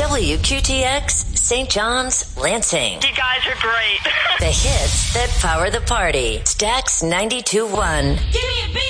WQTX, St. John's, Lansing. You guys are great. The hits that power the party. Stax 92.1. Give me a beat.